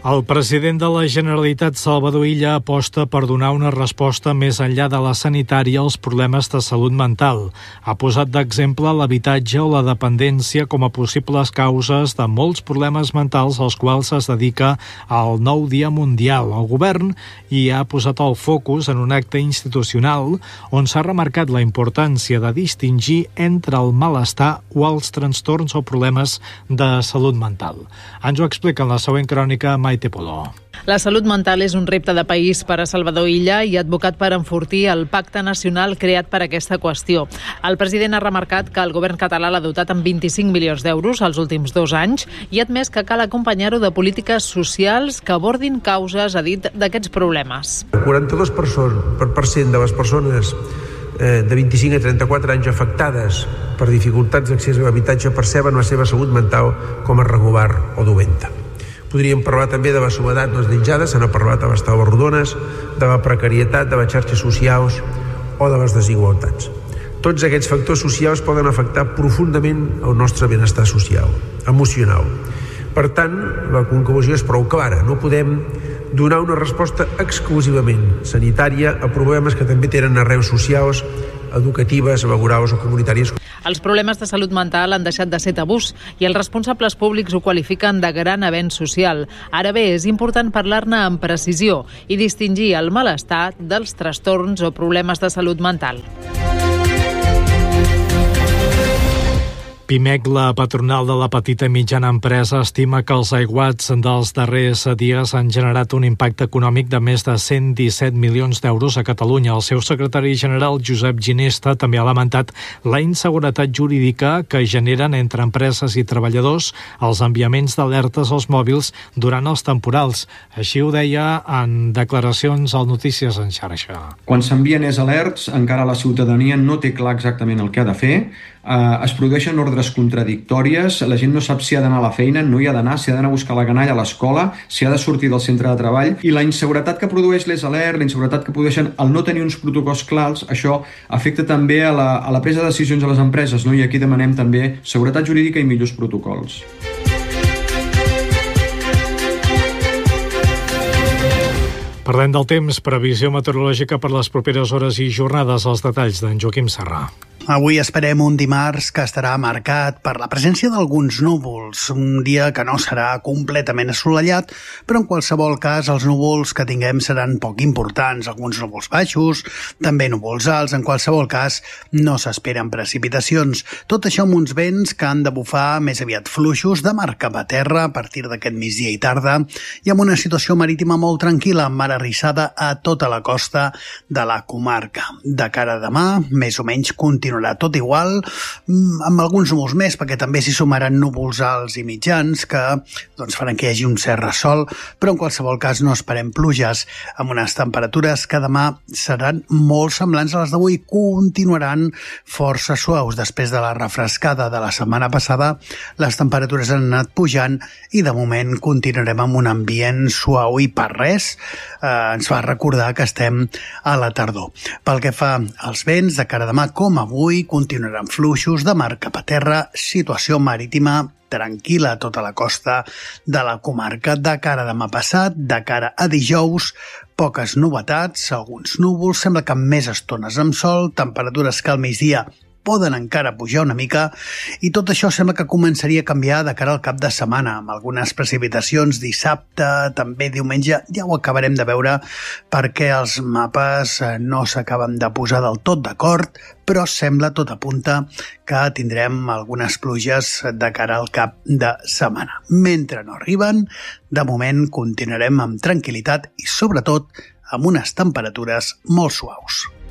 El president de la Generalitat, Salvador Illa, aposta per donar una resposta més enllà de la sanitària als problemes de salut mental. Ha posat d'exemple l'habitatge o la dependència com a possibles causes de molts problemes mentals als quals es dedica al 9 Dia Mundial. El govern hi ha posat el focus en un acte institucional on s'ha remarcat la importància de distingir entre el malestar o els trastorns o problemes de salut mental. Ens ho explica en la següent crònica Maite Poló. La salut mental és un repte de país per a Salvador Illa i ha advocat per enfortir el pacte nacional creat per aquesta qüestió. El president ha remarcat que el govern català l'ha dotat amb 25 milions d'euros els últims 2 anys i ha admès que cal acompanyar-ho de polítiques socials que abordin causes, ha dit, d'aquests problemes. El 42% de les persones de 25 a 34 anys afectades per dificultats d'accés a l'habitatge perceben la seva salut mental com a regular o dolenta. Podríem parlar també de la soledat no desitjada, se n'ha parlat a les taules rodones, de la precarietat, de les xarxes socials o de les desigualtats. Tots aquests factors socials poden afectar profundament el nostre benestar social, emocional. Per tant, la conclusió és prou clara. No podem donar una resposta exclusivament sanitària a problemes que també tenen arrels socials, educatives, laborals o comunitàries. Els problemes de salut mental han deixat de ser tabús i els responsables públics ho qualifiquen de gran avenç social. Ara bé, és important parlar-ne amb precisió i distingir el malestar dels trastorns o problemes de salut mental. PIMEC, la patronal de la petita i mitjana empresa, estima que els aiguats dels darrers dies han generat un impacte econòmic de més de 117 milions d'euros a Catalunya. El seu secretari general, Josep Ginesta, també ha lamentat la inseguretat jurídica que generen entre empreses i treballadors els enviaments d'alertes als mòbils durant els temporals. Així ho deia en declaracions al Notícies en xarxa. Quan s'envien alerts, encara la ciutadania no té clar exactament el que ha de fer. Es produeixen ordres contradictòries, la gent no sap si ha d'anar a la feina, no hi ha d'anar, si ha d'anar a buscar la canalla a l'escola, si ha de sortir del centre de treball, i la inseguretat que produeix les alerts, la inseguretat que produeixen el no tenir uns protocols clars, això afecta també a la presa de decisions a les empreses, no? I aquí demanem també seguretat jurídica i millors protocols. Parlem del temps, previsió meteorològica per les properes hores i jornades, els detalls d'en Joaquim Serra. Avui esperem un dimarts que estarà marcat per la presència d'alguns núvols, un dia que no serà completament assolellat, però en qualsevol cas els núvols que tinguem seran poc importants, alguns núvols baixos, també núvols alts, en qualsevol cas no s'esperen precipitacions. Tot això amb uns vents que han de bufar més aviat fluixos de mar cap a terra a partir d'aquest migdia i tarda i amb una situació marítima molt tranquil·la, amb mar arrissada a tota la costa de la comarca. De cara a demà, més o menys continuarà tot igual, amb alguns núvols més, perquè també s'hi sumaran núvols alts i mitjans que faran que hi hagi un cert ressol, però en qualsevol cas no esperem pluges, amb unes temperatures que demà seran molt semblants a les d'avui, continuaran força suaus. Després de la refrescada de la setmana passada, les temperatures han anat pujant i de moment continuarem amb un ambient suau i per res ens fa recordar que estem a la tardor. Pel que fa als vents, de cara a demà com avui, continuaran fluixos de mar cap a terra, situació marítima tranquil·la a tota la costa de la comarca. De cara a demà passat, de cara a dijous, poques novetats, alguns núvols, sembla que amb més estones amb sol, temperatures que al migdia poden encara pujar una mica i tot això sembla que començaria a canviar de cara al cap de setmana, amb algunes precipitacions dissabte, també diumenge, ja ho acabarem de veure perquè els mapes no s'acaben de posar del tot d'acord, però sembla, tot apunta, que tindrem algunes pluges de cara al cap de setmana. Mentre no arriben, de moment continuarem amb tranquil·litat i sobretot amb unes temperatures molt suaus.